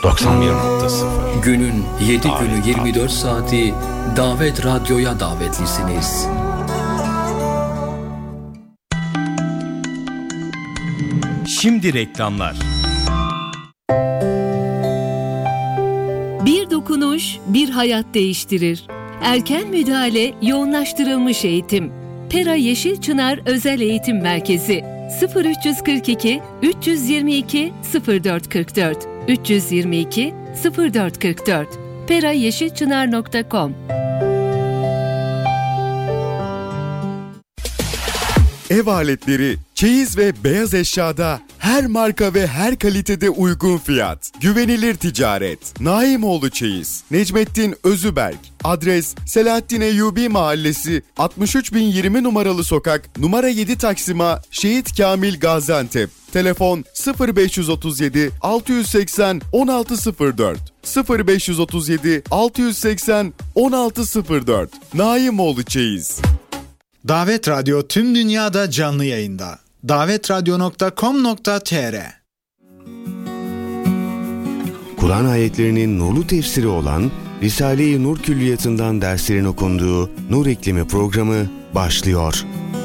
91.0. Günün 7 günü 24 saati Davet Radyo'ya davetlisiniz. Şimdi reklamlar. Bir dokunuş bir hayat değiştirir. Erken müdahale, yoğunlaştırılmış eğitim. Pera Yeşilçınar Özel Eğitim Merkezi 0342 322 0444 322 0444 perayeşilçınar.com. Ev aletleri, çeyiz ve beyaz eşyada her marka ve her kalitede uygun fiyat. Güvenilir ticaret. Naimoğlu Çeyiz. Necmettin Özüberk. Adres Selahattin Eyyubi Mahallesi 63020 numaralı sokak numara 7 Taksim'a Şehit Kamil Gaziantep. Telefon 0537 680 1604 0537 680 1604. Naimoğlu Çeyiz. Davet Radyo tüm dünyada canlı yayında. davetradyo.com.tr. Kur'an ayetlerinin nurlu tefsiri olan Risale-i Nur Külliyatı'ndan derslerin okunduğu Nur İklimi programı başlıyor.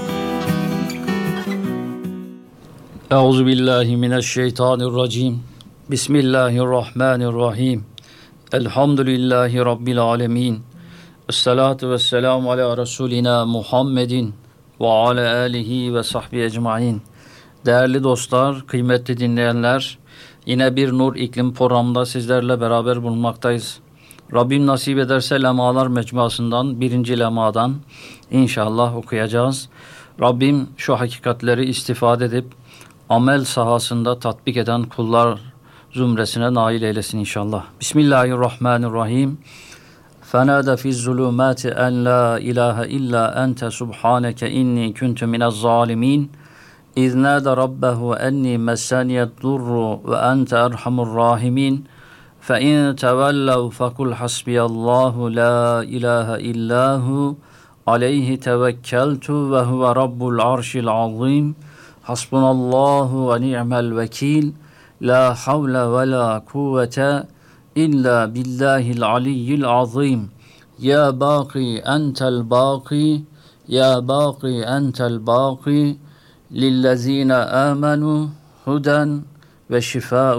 Euzubillahimineşşeytanirracim. Bismillahirrahmanirrahim. Elhamdülillahi Rabbil alemin. Esselatu vesselamu ala Resulina Muhammedin ve ala alihi ve sahbihi ecmain. Değerli dostlar, kıymetli dinleyenler, yine bir Nur İklim programında sizlerle beraber bulunmaktayız. Rabbim nasip ederse lemalar mecmuasından birinci lemadan inşallah okuyacağız. Rabbim şu hakikatleri istifade edip amel sahasında tatbik eden kullar zümresine nail eylesin inşallah. Bismillahirrahmanirrahim. فَنَادَ فِي الظُّلُمَاتِ أَنْ لَا إِلَٰهَ إِلَّا أَنْتَ سُبْحَانَكَ إِنِّي كُنْتُ مِنَ الظَّالِمِينَ إِذْ نَادَ رَبَّهُ أَنِّي مَسَّنِيَ الضُّرُّ وَأَنْتَ أَرْحَمُ الرَّاحِمِينَ فَإِنْ تَوَلَّوْا فَقُلْ حَسْبِيَ اللّٰهُ لَا إِلَٰهَ إِلَّا هُوَ عَلَيْهِ تَوَكَّلْتُ وَهُوَ رَبُّ الْعَرْشِ الْعَظِيمِ حَسْبُنَا اللّٰهُ وَنِعْمَ الْوَكِيلُ لَا حَوْلَ وَلَا قُوَّةَ إلا بالله العلي العظيم يا باقي أنت الباقي يا باقي أنت الباقي للذين آمنوا هدى وشفاء.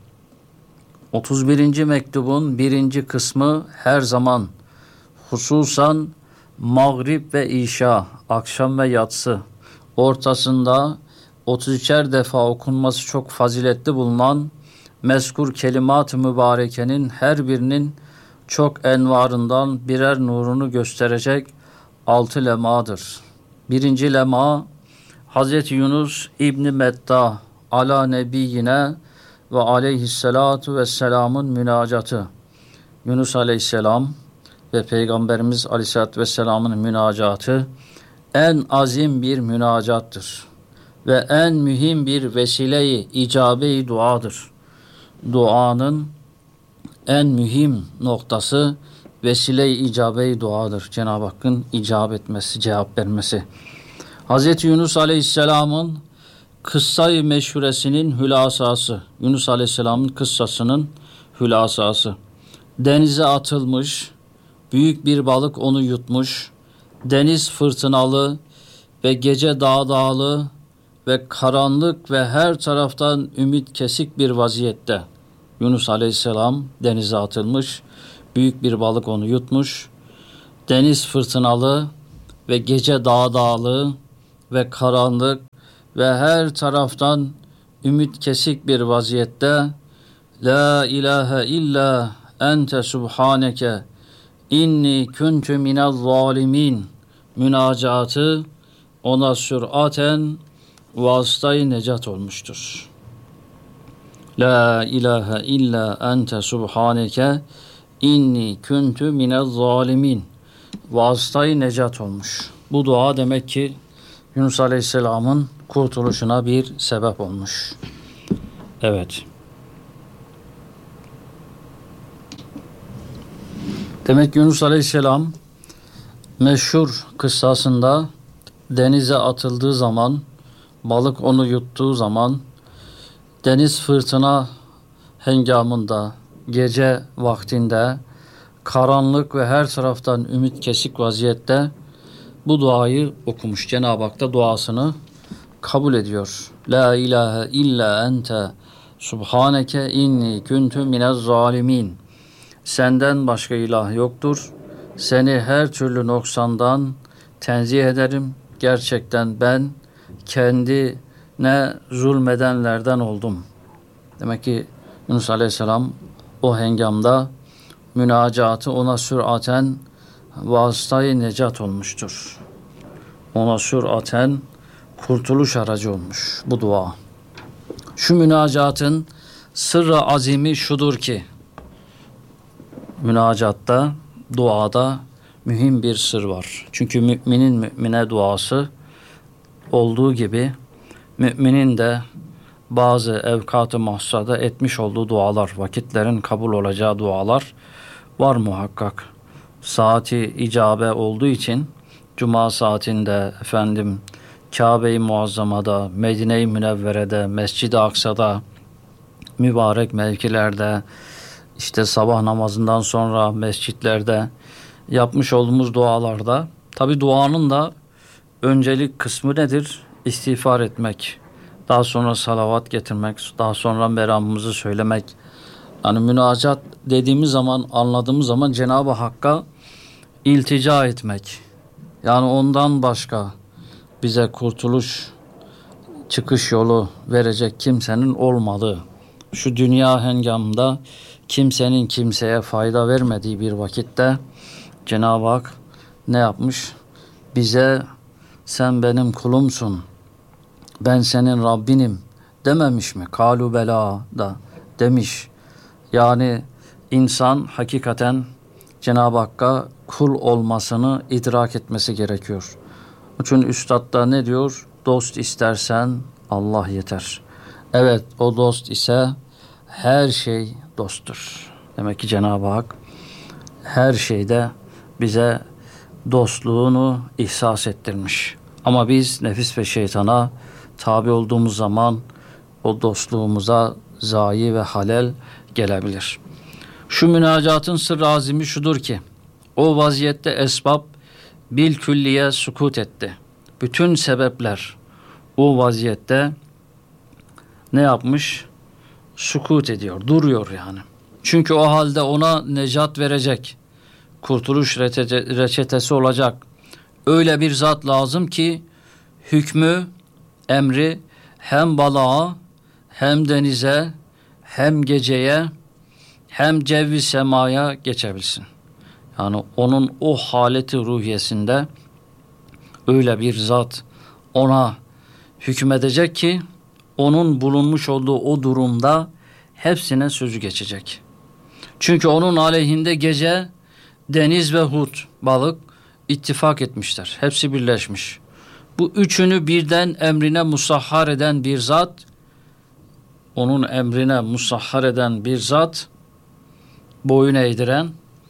31. mektubun 1. kısmı her zaman, hususan mağrib ve işa, akşam ve yatsı, ortasında 33'er defa okunması çok faziletli bulunan mezkur kelimat-ı mübarekenin her birinin çok envarından birer nurunu gösterecek 6 lemadır. 1. lema, Hz. Yunus İbn-i Metta ala nebiyyine ve aleyhissalatu vesselamın münacatı. Yunus aleyhisselam ve Peygamberimiz aleyhissalatu vesselamın münacatı en azim bir münacattır ve en mühim bir vesile-i icabe-i duadır. Duanın en mühim noktası vesile-i icabe-i duadır. Cenab-ı Hakk'ın icap etmesi, cevap vermesi. Hz. Yunus Aleyhisselam'ın kıssa-i meşhuresinin hülasası, Yunus Aleyhisselam'ın kıssasının hülasası. Denize atılmış, büyük bir balık onu yutmuş, deniz fırtınalı ve gece dağdağlı ve karanlık ve her taraftan ümit kesik bir vaziyette. Yunus Aleyhisselam denize atılmış, büyük bir balık onu yutmuş, deniz fırtınalı ve gece dağdağlı ve karanlık ve her taraftan ümit kesik bir vaziyette La ilahe illa ente subhaneke inni kuntu minel zalimin münacatı ona süraten vasıtayı necat olmuştur. La ilahe illa ente subhaneke inni kuntu minel zalimin vasıtayı necat olmuş. Bu dua demek ki Yunus Aleyhisselam'ın kurtuluşuna bir sebep olmuş. Evet. Demek Yunus Aleyhisselam meşhur kıssasında denize atıldığı zaman, balık onu yuttuğu zaman, deniz fırtına hengamında, gece vaktinde karanlık ve her taraftan ümit kesik vaziyette bu duayı okumuş. Cenab-ı Hak da duasını kabul ediyor. La ilahe illa ente subhaneke inni kuntu minez zalimin. Senden başka ilah yoktur. Seni her türlü noksandan tenzih ederim. Gerçekten ben kendine zulmedenlerden oldum. Demek ki Yunus Aleyhisselam o hengamda münacatı ona süraten vasıtayı necat olmuştur. Ona süraten kurtuluş aracı olmuş bu dua. Şu münacatın sırrı azimi şudur ki, münacatta, duada mühim bir sır var. Çünkü müminin mümine duası olduğu gibi müminin de bazı evkat-ı mahsusada etmiş olduğu dualar, vakitlerin kabul olacağı dualar var muhakkak. Saati icabe olduğu için Cuma saatinde Kabe-i Muazzama'da, Medine-i Münevvere'de, Mescid-i Aksa'da, mübarek mevkilerde, işte sabah namazından sonra mescitlerde yapmış olduğumuz dualarda, tabi duanın da öncelik kısmı nedir? İstiğfar etmek, daha sonra salavat getirmek, daha sonra meramımızı söylemek. Yani münacat dediğimiz zaman, anladığımız zaman Cenab-ı Hakk'a iltica etmek. Yani ondan başka bize kurtuluş, çıkış yolu verecek kimsenin olmadığı, şu dünya hengamında kimsenin kimseye fayda vermediği bir vakitte Cenab-ı Hak ne yapmış? Bize sen benim kulumsun, ben senin Rabbinim dememiş mi? Kalu bela da demiş. Yani insan hakikaten Cenab-ı Hakk'a kul olmasını idrak etmesi gerekiyor. Onun için üstad da ne diyor? Dost istersen Allah yeter. Evet, o dost ise her şey dosttur. Demek ki Cenab-ı Hak her şeyde bize dostluğunu ihsas ettirmiş. Ama biz nefis ve şeytana tabi olduğumuz zaman o dostluğumuza zayi ve halel gelebilir. Şu münacatın sırrı azimi şudur ki, o vaziyette esbab bil külliye sukut etti. Bütün sebepler o vaziyette ne yapmış? Sukut ediyor, duruyor yani. Çünkü o halde ona necat verecek, kurtuluş reçetesi olacak öyle bir zat lazım ki hükmü, emri hem balığa, hem denize, hem geceye, hem cevvi semaya geçebilsin. Yani onun o haleti ruhiyesinde öyle bir zat ona hükmedecek ki onun bulunmuş olduğu o durumda hepsine sözü geçecek. Çünkü onun aleyhinde gece, deniz ve hut, balık ittifak etmişler. Hepsi birleşmiş. Bu üçünü birden emrine musahhar eden bir zat, onun emrine musahhar eden bir zat, boyun eğdiren,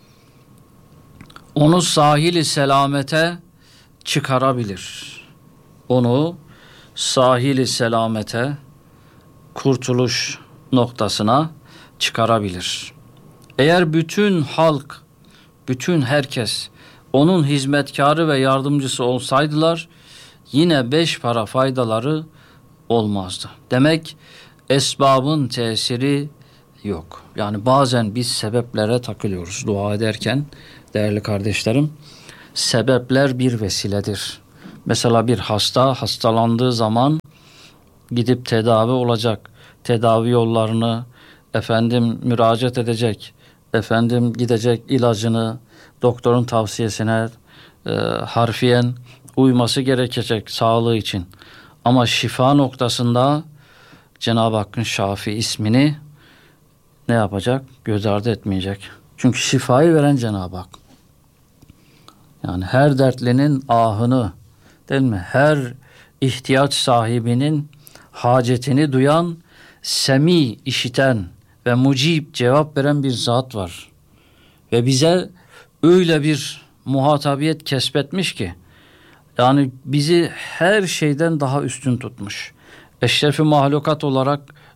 onu sahil-i selamete çıkarabilir. Onu sahil-i selamete, kurtuluş noktasına çıkarabilir. Eğer bütün halk, bütün herkes onun hizmetkarı ve yardımcısı olsaydılar, yine 5 para faydaları olmazdı. Demek esbabın tesiri yok. Yani bazen biz sebeplere takılıyoruz dua ederken değerli kardeşlerim. Sebepler bir vesiledir. Mesela bir hasta hastalandığı zaman gidip tedavi olacak. Tedavi yollarını müracaat edecek. Gidecek ilacını doktorun tavsiyesine harfiyen uyması gerekecek sağlığı için. Ama şifa noktasında Cenab-ı Hakk'ın Şafi ismini ne yapacak? Göz ardı etmeyecek. Çünkü şifayı veren Cenab-ı Hak. Yani her dertlinin ahını, değil mi? Her ihtiyaç sahibinin hacetini duyan, semi işiten ve mucib cevap veren bir zat var. Ve bize öyle bir muhatabiyet kesbetmiş ki, yani bizi her şeyden daha üstün tutmuş. Eşrefi mahlukat olarak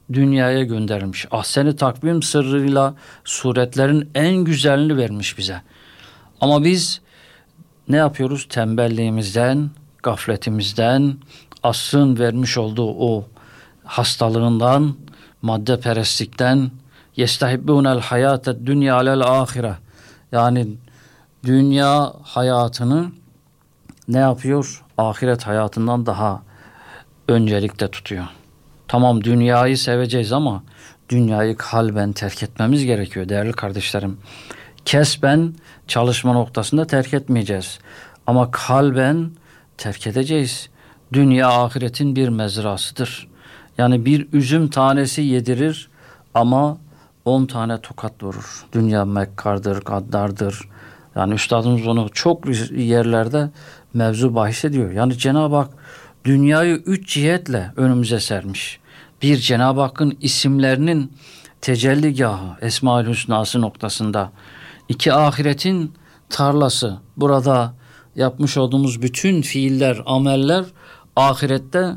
dünyaya göndermiş. Ahsen-i takvim sırrıyla suretlerin en güzelini vermiş bize. Ama biz ne yapıyoruz? Tembelliğimizden, gafletimizden, asrın vermiş olduğu o hastalığından, maddeperestlikten, yestahibbûnel hayâted dünya alel âhire, yani dünya hayatını ne yapıyor? Ahiret hayatından daha öncelikte tutuyor. Tamam, dünyayı seveceğiz ama dünyayı kalben terk etmemiz gerekiyor değerli kardeşlerim. Kesben çalışma noktasında terk etmeyeceğiz. Ama kalben terk edeceğiz. Dünya ahiretin bir mezrasıdır. Yani bir üzüm tanesi yedirir ama 10 tane tokat vurur. Dünya mekkardır, gaddardır. Yani üstadımız onu çok yerlerde mevzu bahis ediyor. Yani Cenab-ı Hak dünyayı 3 cihetle önümüze sermiş. Bir, Cenab-ı Hakk'ın isimlerinin tecelligahı, Esma-ül Hüsnası noktasında. 2, ahiretin tarlası. Burada yapmış olduğumuz bütün fiiller, ameller ahirette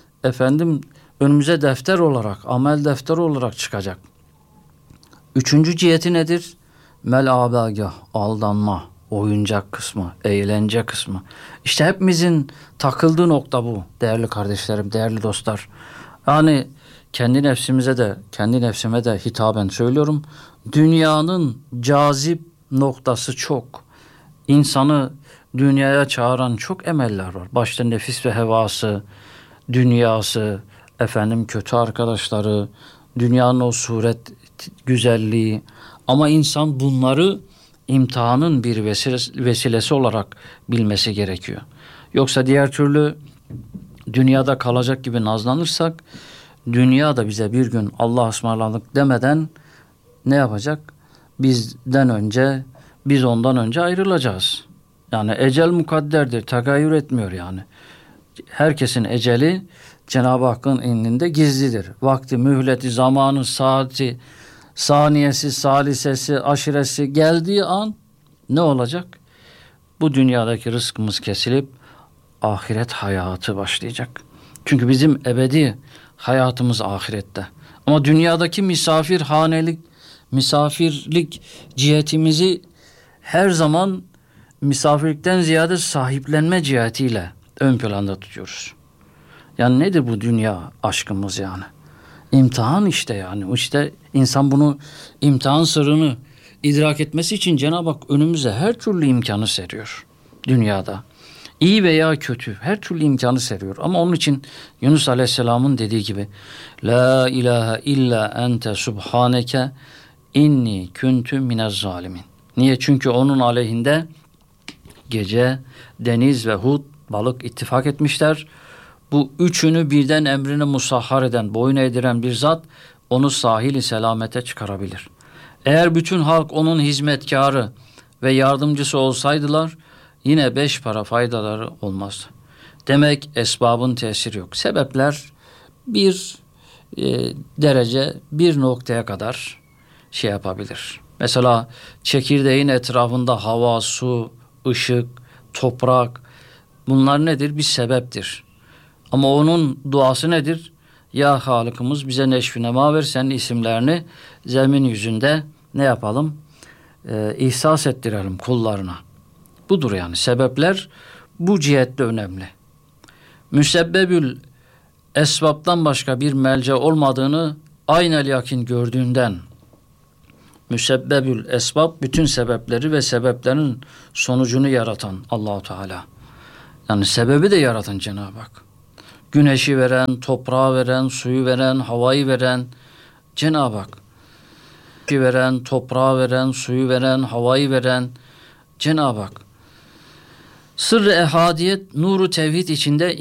önümüze defter olarak, amel defteri olarak çıkacak. 3. ciheti nedir? Mel-abagah, aldanma, oyuncak kısmı, eğlence kısmı. İşte hepimizin takıldığı nokta bu değerli kardeşlerim, değerli dostlar. Yani kendi nefsime de hitaben söylüyorum. Dünyanın cazip noktası çok. İnsanı dünyaya çağıran çok emeller var. Başta nefis ve hevası, dünyası, kötü arkadaşları, dünyanın o suret güzelliği. Ama insan bunları imtihanın bir vesilesi olarak bilmesi gerekiyor. Yoksa diğer türlü dünyada kalacak gibi nazlanırsak, dünya da bize bir gün Allah'a ısmarladık demeden ne yapacak? Biz ondan önce ayrılacağız. Yani ecel mukadderdir, tagayyür etmiyor yani. Herkesin eceli Cenab-ı Hakk'ın indinde gizlidir. Vakti, mühleti, zamanı, saati, saniyesi, salisesi, aşiresi geldiği an ne olacak? Bu dünyadaki rızkımız kesilip ahiret hayatı başlayacak. Çünkü bizim ebedi hayatımız ahirette. Ama dünyadaki misafirlik cihetimizi her zaman misafirlikten ziyade sahiplenme cihetiyle ön planda tutuyoruz. Yani nedir bu dünya aşkımız yani? İmtihan işte yani. İşte insan bunu, imtihan sırrını idrak etmesi için Cenab-ı Hak önümüze her türlü imkanı seriyor dünyada. İyi veya kötü her türlü imkanı seriyor. Ama onun için Yunus Aleyhisselam'ın dediği gibi La ilahe illa ente subhaneke inni kuntu minez zalimin. Niye? Çünkü onun aleyhinde gece, deniz ve hut, balık ittifak etmişler. Bu üçünü birden emrine musahhar eden, boyun eğdiren bir zat onu sahil-i selamete çıkarabilir. Eğer bütün halk onun hizmetkarı ve yardımcısı olsaydılar yine 5 para faydaları olmaz. Demek esbabın tesiri yok. Sebepler bir derece, bir noktaya kadar yapabilir. Mesela çekirdeğin etrafında hava, su, ışık, toprak, bunlar nedir? Bir sebeptir. Ama onun duası nedir? Ya Halık'ımız bize neşvi nema ver, senin isimlerini zemin yüzünde ne yapalım? İhsas ettirelim kullarına. Budur yani. Sebepler bu cihette önemli. Müsebbebül esbaptan başka bir melce olmadığını aynel yakin gördüğünden, müsebbebül esbab bütün sebepleri ve sebeplerin sonucunu yaratan Allah-u Teala. Yani sebebi de yaratan Cenab-ı Hak. Güneşi veren, toprağı veren, suyu veren, havayı veren Cenab-ı Hak. Güneşi veren, toprağı veren, suyu veren, havayı veren Cenab-ı Hak. Sırrı ehadiyet, nuru tevhid içinde